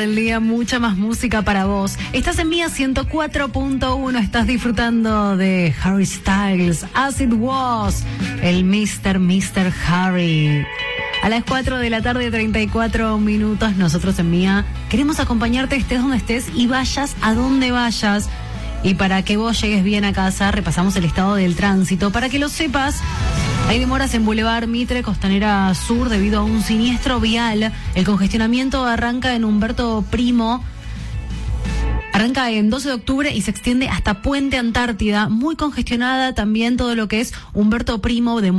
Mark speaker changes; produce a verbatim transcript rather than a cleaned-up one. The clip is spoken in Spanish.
Speaker 1: del día, mucha más música para vos. Estás en Mía ciento cuatro punto uno, estás disfrutando de Harry Styles, As It Was, el mister mister Harry. A las cuatro de la tarde, treinta y cuatro minutos, nosotros en Mía queremos acompañarte, estés donde estés y vayas a donde vayas. Y para que vos llegues bien a casa, repasamos el estado del tránsito. Para que lo sepas, hay demoras en Boulevard Mitre, Costanera Sur, debido a un siniestro vial. El congestionamiento arranca en Humberto Primo, arranca en doce de octubre y se extiende hasta Puente Antártida. Muy congestionada también todo lo que es Humberto Primo de